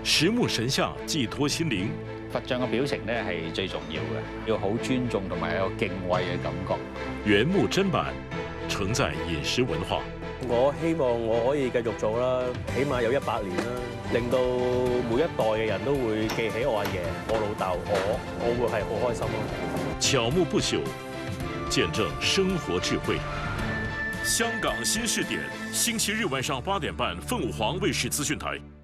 實木神像寄託心靈。 佛像嘅表情咧係最重要嘅，要好尊重同埋有敬畏嘅感覺。 原木砧板承載飲食文化。 我希望我可以繼續做啦，起碼有100年啦，令到每一代嘅人都會記起我阿爺、我老豆、我會係好開心咯。 巧木不朽，見證生活智慧。香港新視點，星期日晚上8點半，鳳凰衛視資訊台。